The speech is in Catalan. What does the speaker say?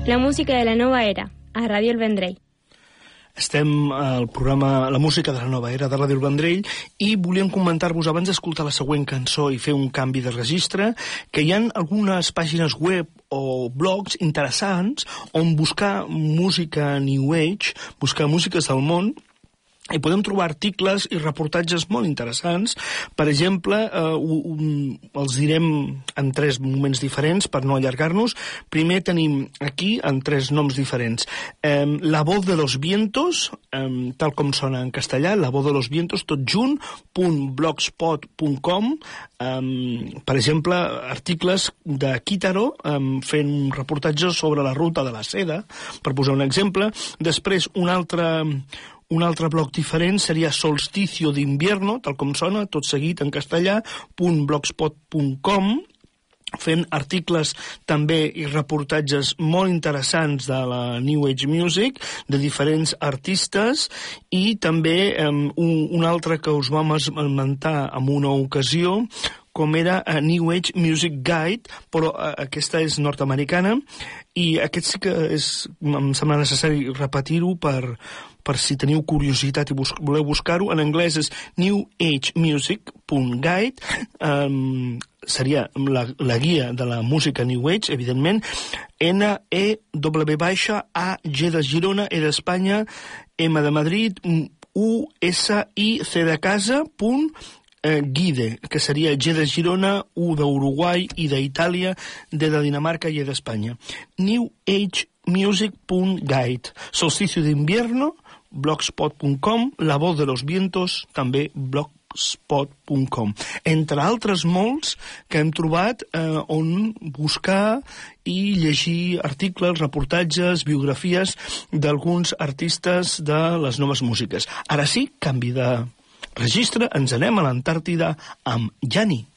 La música de la nova era, a Ràdio El Vendrell. Estem al programa La música de la nova era de Ràdio El Vendrell i volíem comentar-vos, abans d'escoltar la següent cançó i fer un canvi de registre, que hi ha algunes pàgines web o blogs interessants on buscar música New Age, buscar músiques del món, i podem trobar articles i reportatges molt interessants. Per exemple, els direm en 3 moments diferents per no allargar-nos. Primer tenim aquí, en 3 noms diferents, La voz de los vientos, tal com sona en castellà, La voz de los vientos, tot junt, .blogspot.com. Per exemple, articles de Kitaro fent reportatges sobre la ruta de la seda, per posar un exemple. Després, un altre blog diferent seria Solsticio d'Invierno, tal com sona, tot seguit en castellà, .blogspot.com, fent articles també i reportatges molt interessants de la New Age Music, de diferents artistes, i també un altre que us vam esmentar en una ocasió, com era a New Age Music Guide, però aquesta és nord-americana, i aquest sí que em sembla necessari repetir-ho per si teniu curiositat i voleu buscar-ho. En anglès és newagemusic.guide, seria la guia de la música New Age, evidentment, NEW-A-G de Girona, E d'Espanya, M de Madrid, U-S-I-C de casa, Guide, que seria G de Girona, U d'Uruguai, I d'Itàlia, D de Dinamarca i E d'Espanya. newagemusic.guide. Solsticio d'Invierno, blogspot.com, La voz de los vientos, també blogspot.com. Entre altres molts que hem trobat on buscar i llegir articles, reportatges, biografies d'alguns artistes de les noves músiques. Ara sí, canvi de registre, ens anem a l'Antàrtida amb Jani.